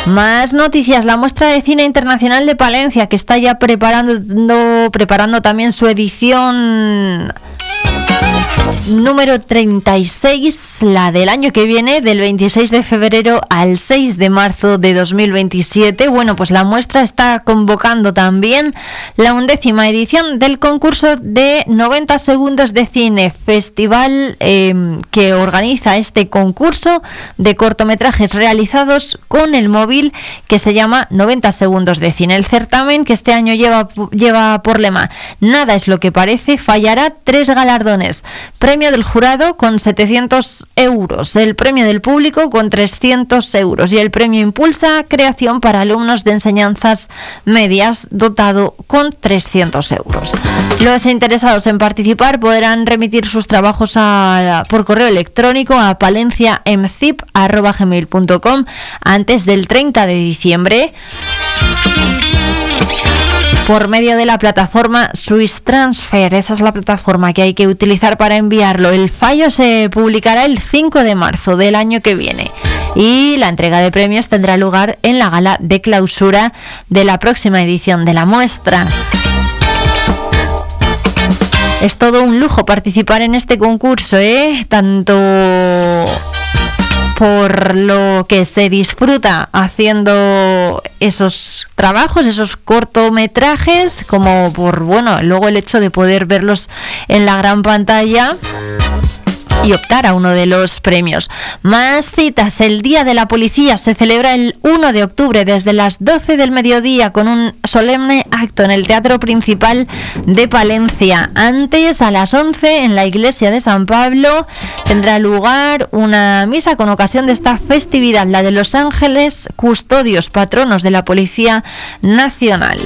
Más noticias. La muestra de cine internacional de Palencia, que está ya preparando también su edición número 36, la del año que viene, del 26 de febrero al 6 de marzo de 2027. Bueno, pues la muestra está convocando también la 11ª edición del concurso de 90 segundos de cine, festival que organiza este concurso de cortometrajes realizados con el móvil, que se llama 90 segundos de cine. El certamen, que este año lleva por lema "Nada es lo que parece", fallará 3 galardones: premio del jurado con 700 euros, el premio del público con 300 euros y el premio Impulsa Creación para alumnos de enseñanzas medias, dotado con 300 euros. Los interesados en participar podrán remitir sus trabajos por correo electrónico a palenciamcip@gmail.com antes del 30 de diciembre. Por medio de la plataforma Swiss Transfer. Esa es la plataforma que hay que utilizar para enviarlo. El fallo se publicará el 5 de marzo del año que viene y la entrega de premios tendrá lugar en la gala de clausura de la próxima edición de la muestra. Es todo un lujo participar en este concurso, tanto por lo que se disfruta haciendo esos trabajos, esos cortometrajes, como por, luego el hecho de poder verlos en la gran pantalla y optar a uno de los premios. Más citas. El Día de la Policía se celebra el 1 de octubre desde las 12 del mediodía con un solemne acto en el Teatro Principal de Palencia. Antes, a las 11, en la iglesia de San Pablo, tendrá lugar una misa con ocasión de esta festividad, la de los ángeles custodios, patronos de la Policía Nacional.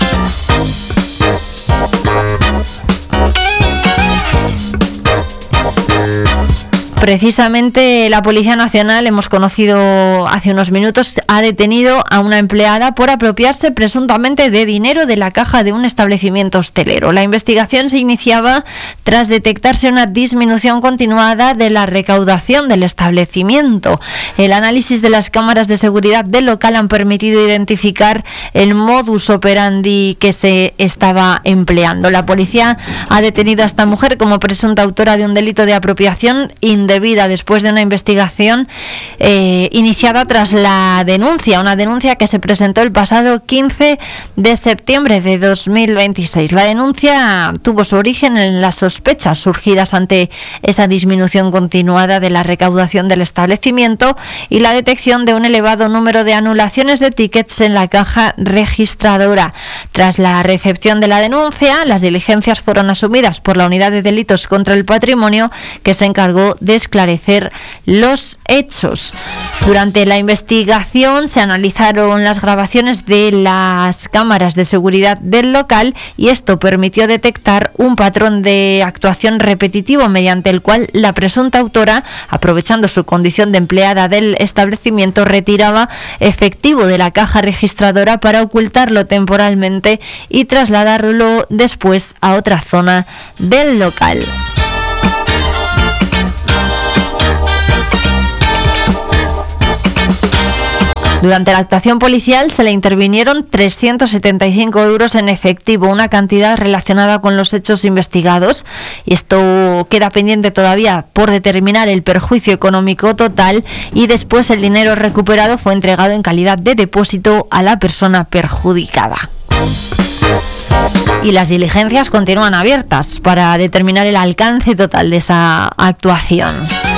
Precisamente la Policía Nacional, hemos conocido hace unos minutos, ha detenido a una empleada por apropiarse presuntamente de dinero de la caja de un establecimiento hostelero. La investigación se iniciaba tras detectarse una disminución continuada de la recaudación del establecimiento. El análisis de las cámaras de seguridad del local han permitido identificar el modus operandi que se estaba empleando. La policía ha detenido a esta mujer como presunta autora de un delito de apropiación indebida después de una investigación iniciada tras una denuncia que se presentó el pasado 15 de septiembre de 2026. La denuncia tuvo su origen en las sospechas surgidas ante esa disminución continuada de la recaudación del establecimiento y la detección de un elevado número de anulaciones de tickets en la caja registradora. Tras la recepción de la denuncia, las diligencias fueron asumidas por la Unidad de Delitos contra el Patrimonio, que se encargó de esclarecer los hechos. Durante la investigación se analizaron las grabaciones de las cámaras de seguridad del local y esto permitió detectar un patrón de actuación repetitivo mediante el cual la presunta autora, aprovechando su condición de empleada del establecimiento, retiraba efectivo de la caja registradora para ocultarlo temporalmente y trasladarlo después a otra zona del local. Durante la actuación policial se le intervinieron 375 euros en efectivo, una cantidad relacionada con los hechos investigados. Y esto queda pendiente todavía por determinar el perjuicio económico total y después el dinero recuperado fue entregado en calidad de depósito a la persona perjudicada. Y las diligencias continúan abiertas para determinar el alcance total de esa actuación.